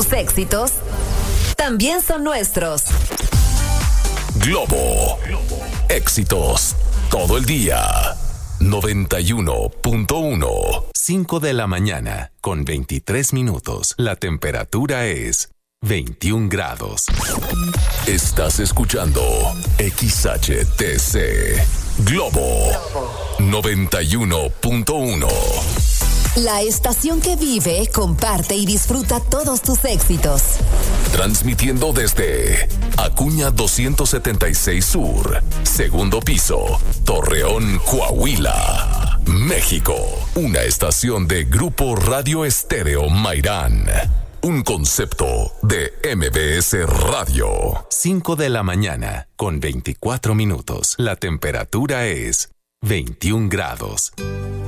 tus éxitos también son nuestros. Globo. Éxitos todo el día. 91.1. 5 de la mañana con 23 minutos. La temperatura es 21 grados. Estás escuchando XHTC Globo 91.1. La estación que vive, comparte y disfruta todos tus éxitos. Transmitiendo desde Acuña 276 Sur, segundo piso, Torreón, Coahuila, México. Una estación de Grupo Radio Estéreo Mairán. Un concepto de MBS Radio. 5 de la mañana con 24 minutos. La temperatura es 21 grados.